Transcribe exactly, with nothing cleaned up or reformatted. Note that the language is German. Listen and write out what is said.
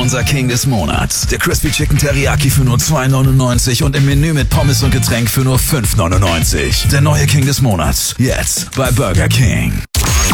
Unser King des Monats. Der Crispy Chicken Teriyaki für nur zwei neunundneunzig und im Menü mit Pommes und Getränk für nur fünf neunundneunzig. Der neue King des Monats. Jetzt bei Burger King.